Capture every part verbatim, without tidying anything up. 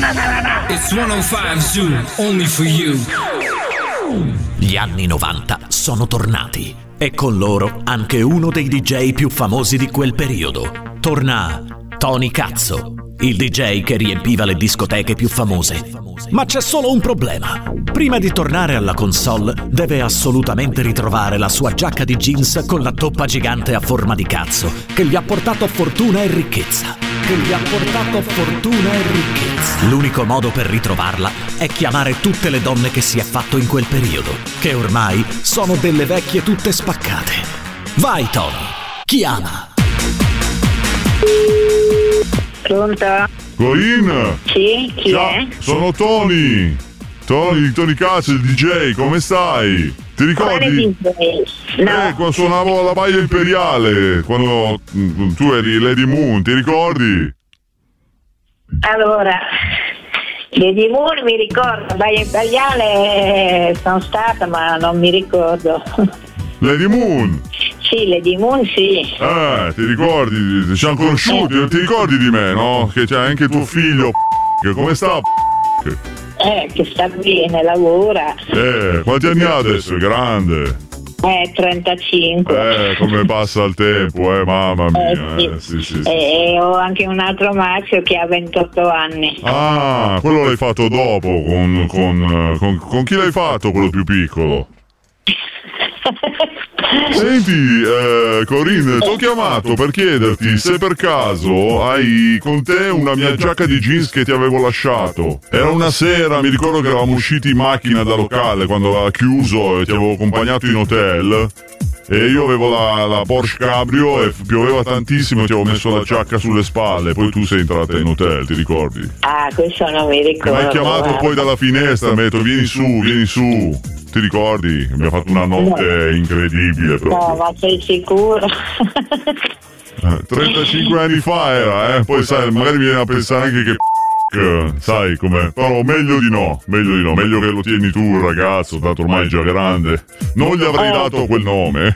It's centocinque Zoo, only for you. Gli anni novanta sono tornati e con loro anche uno dei D J più famosi di quel periodo. Torna Tony Cazzo, il D J che riempiva le discoteche più famose. Ma c'è solo un problema. Prima di tornare alla console deve assolutamente ritrovare la sua giacca di jeans con la toppa gigante a forma di cazzo che gli ha portato fortuna e ricchezza. Che gli ha portato fortuna e ricchezza. L'unico modo per ritrovarla è chiamare tutte le donne che si è fatto in quel periodo, che ormai sono delle vecchie tutte spaccate. Vai Tony, chiama! Pronto? Corinne? Sì, chi Ciao, è? sono Tony. Tony, Tony Cazzo, il D J, come stai? Ti ricordi? No. Eh, quando suonavo alla Baia Imperiale, quando mm, tu eri Lady Moon, ti ricordi? Allora, Lady Moon mi ricordo, Baia Imperiale sono stata ma non mi ricordo. Lady Moon? Sì, Lady Moon sì. Eh, ti ricordi? Ci siamo conosciuti, ti ricordi di me, no? Che c'è anche tuo figlio, che come sta? Eh, che sta bene, lavora. Eh, quanti anni ha adesso? È grande. Eh, trentacinque. Eh, come passa il tempo, eh, mamma mia. Eh, Eh, sì, sì, sì. E ho anche un altro maschio che ha ventotto anni. Ah, quello l'hai fatto dopo, con, con, con, con chi l'hai fatto, quello più piccolo? Senti, eh, Corinne, ti ho chiamato per chiederti se per caso hai con te una mia giacca di jeans che ti avevo lasciato. Era una sera, mi ricordo che eravamo usciti in macchina da locale quando aveva chiuso e ti avevo accompagnato in hotel. E io avevo la, la Porsche Cabrio e pioveva tantissimo e ti avevo messo la giacca sulle spalle. Poi tu sei entrata in hotel, ti ricordi? Ah, questo non mi Che ricordo. mi hai chiamato guarda. poi dalla finestra, mi hai detto vieni su, vieni su. Ti ricordi? Abbiamo fatto una notte incredibile proprio. No, ma sei sicuro? Eh, trentacinque anni fa era, eh. Poi sai, magari mi viene a pensare anche che p***, sai com'è. Però meglio di no, meglio di no, meglio che lo tieni tu il ragazzo, tanto ormai è già grande. Non gli avrei dato quel nome.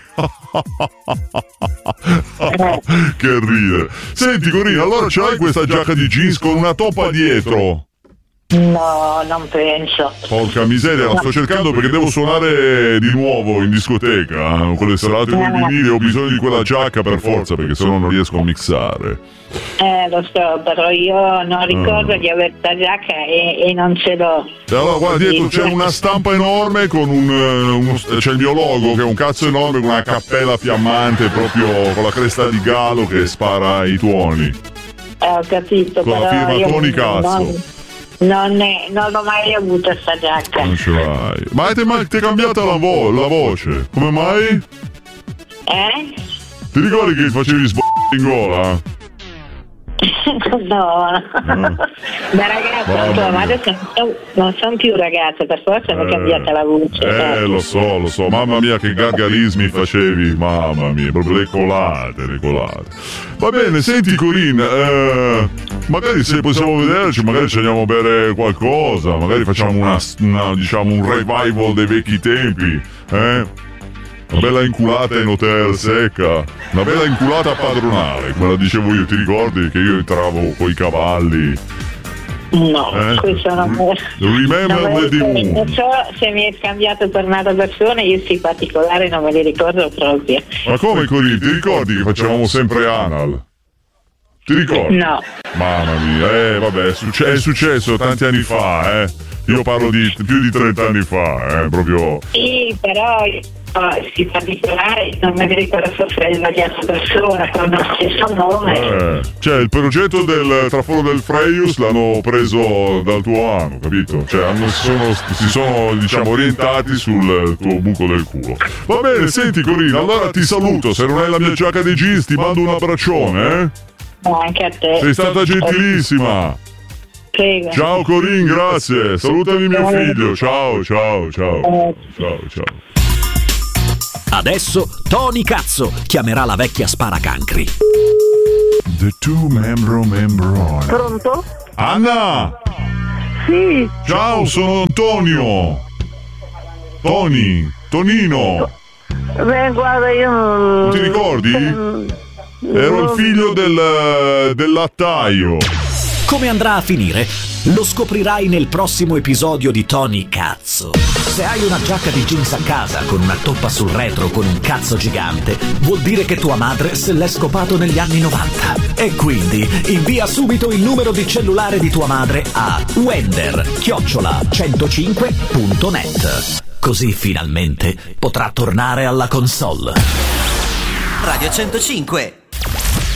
Che ridere. Senti Corina, allora ce l'hai questa giacca di jeans con una toppa dietro? No, non penso. Porca miseria, la sto cercando perché devo suonare di nuovo in discoteca. eh. Con le serate con i vinili ho bisogno di quella giacca per forza, perché sennò non riesco a mixare. Eh, lo so, però io non ricordo di avere la giacca e, e non ce l'ho. E allora guarda, dietro c'è una stampa enorme con un, eh, uno, c'è il mio logo che è un cazzo enorme con una cappella fiammante proprio con la cresta di galo che spara i tuoni. Eh, ho capito, Con la però firma io Tony non- Cazzo. Non, ne- non l'ho mai avuta sta giacca. Non ce l'hai. Ma ti è ti è cambiata la, vo- la voce? Come mai? Eh? Ti ricordi che facevi sb***o in gola? No, da ragazza, Mamma insomma, mia. adesso non sono, non son più ragazza, per forza mi è cambiata la voce. Eh, lo so, lo so. Mamma mia che gargarismi facevi. Mamma mia, proprio le colate, le colate. Va bene, senti Corinne, eh, magari se possiamo vederci, magari ci andiamo a bere qualcosa, magari facciamo una, una, diciamo, un revival dei vecchi tempi, eh? Una bella inculata in hotel secca, una bella inculata a padronale, come la dicevo io, ti ricordi che io entravo coi cavalli? No, Eh? questo non Remember non, me- Lady Moon. non so se mi è scambiato per un'altra persona, io questi particolari non me li ricordo proprio. Ma come Corinne, ti ricordi che facevamo sempre anal? Ti ricordi? No. Mamma mia, eh vabbè, è, succe- è successo tanti anni fa, eh. Io parlo di più di trenta anni fa, eh, proprio. Sì, però questi particolari non me li ricordo forse è sbagliata persona, con lo stesso nome. Eh, cioè il progetto del traforo del Freius l'hanno preso dal tuo anno, capito? Cioè hanno, si, sono, si sono diciamo orientati sul tuo buco del culo. Va bene, senti Corina, allora ti saluto, se non hai la mia giacca dei jeans ti mando un abbraccione, eh? Anche a te. Sei stata gentilissima. Prego. Ciao Corinne, grazie. Salutami mio figlio. Ciao, ciao, ciao. Ciao, ciao. Adesso Tony Cazzo chiamerà la vecchia sparacancri. The two membro membro. Pronto? Anna! Sì. Ciao, sono Antonio. Tony, Tonino. Beh, guarda, io non... Non ti ricordi? Ero il figlio del, del lattaio. Come andrà a finire? Lo scoprirai nel prossimo episodio di Tony Cazzo. Se hai una giacca di jeans a casa con una toppa sul retro con un cazzo gigante, vuol dire che tua madre se l'è scopato negli anni novanta. E quindi invia subito il numero di cellulare di tua madre a wender chiocciola centocinque punto net. Così finalmente potrà tornare alla console. Radio centocinque.